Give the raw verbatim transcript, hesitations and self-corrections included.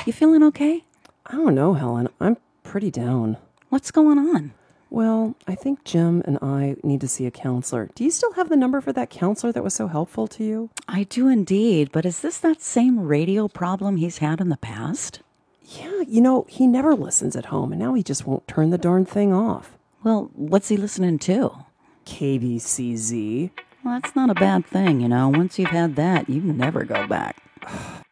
You feeling okay? I don't know, Helen. I'm pretty down. What's going on? Well, I think Jim and I need to see a counselor. Do you still have the number for that counselor that was so helpful to you? I do indeed, but is this that same radio problem he's had in the past? Yeah, you know, he never listens at home, and now he just won't turn the darn thing off. Well, what's he listening to? K B C Z. Well, that's not a bad thing, you know. Once you've had that, you never go back.